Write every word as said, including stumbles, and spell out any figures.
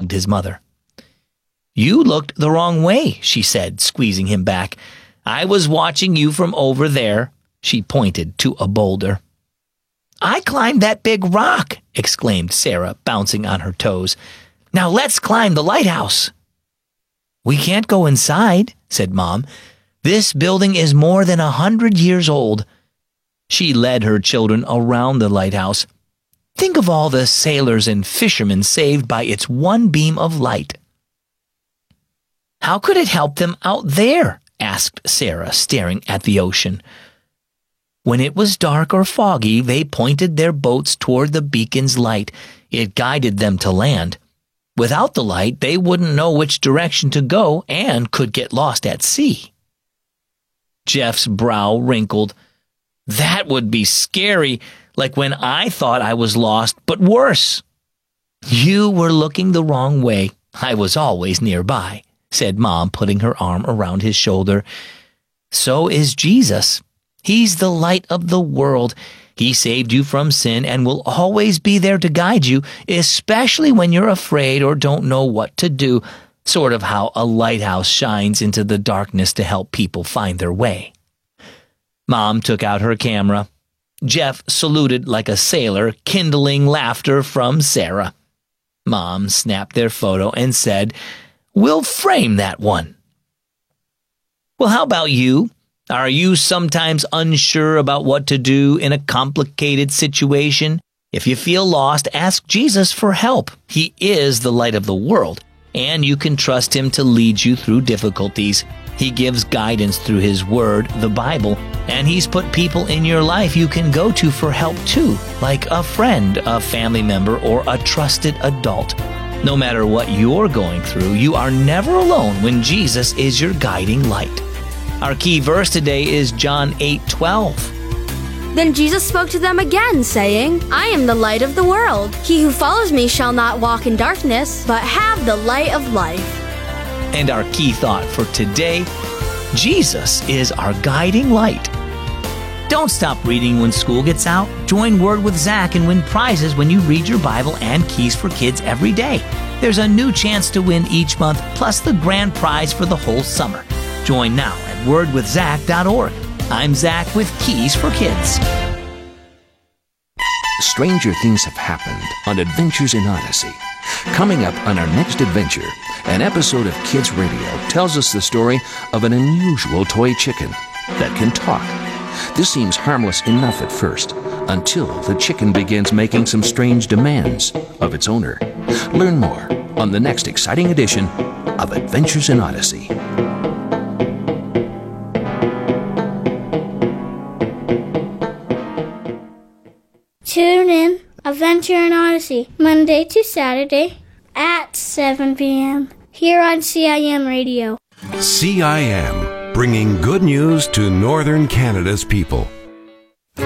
hugged his mother. "You looked the wrong way," she said, squeezing him back. "I was watching you from over there." She pointed to a boulder. "I climbed that big rock," exclaimed Sarah, bouncing on her toes. "Now let's climb the lighthouse." "We can't go inside," said Mom. "This building is more than a hundred years old." She led her children around the lighthouse. "Think of all the sailors and fishermen saved by its one beam of light." "How could it help them out there?" asked Sarah, staring at the ocean. "When it was dark or foggy, they pointed their boats toward the beacon's light. It guided them to land. Without the light, they wouldn't know which direction to go and could get lost at sea." Jeff's brow wrinkled. "That would be scary, like when I thought I was lost, but worse." "You were looking the wrong way. I was always nearby," said Mom, putting her arm around his shoulder. "So is Jesus. He's the light of the world. He saved you from sin and will always be there to guide you, especially when you're afraid or don't know what to do, sort of how a lighthouse shines into the darkness to help people find their way." Mom took out her camera. Jeff saluted like a sailor, kindling laughter from Sarah. Mom snapped their photo and said, "We'll frame that one." "Well, how about you? Are you sometimes unsure about what to do in a complicated situation? If you feel lost, ask Jesus for help. He is the light of the world, and you can trust him to lead you through difficulties. He gives guidance through his word, the Bible, and he's put people in your life you can go to for help too, like a friend, a family member, or a trusted adult. No matter what you're going through, you are never alone when Jesus is your guiding light. Our key verse today is John eight twelve. Then Jesus spoke to them again, saying, "I am the light of the world. He who follows me shall not walk in darkness, but have the light of life." And our key thought for today, Jesus is our guiding light. Don't stop reading when school gets out. Join Word with Zach and win prizes when you read your Bible and Keys for Kids every day. There's a new chance to win each month, plus the grand prize for the whole summer. Join now at word with zach dot org. I'm Zach with Keys for Kids. Stranger things have happened on Adventures in Odyssey. Coming up on our next adventure, an episode of Kids Radio tells us the story of an unusual toy chicken that can talk. This seems harmless enough at first, until the chicken begins making some strange demands of its owner. Learn more on the next exciting edition of Adventures in Odyssey. Tune in Adventure in Odyssey, Monday to Saturday at seven p.m. here on C I M Radio. C I M, bringing good news to Northern Canada's people.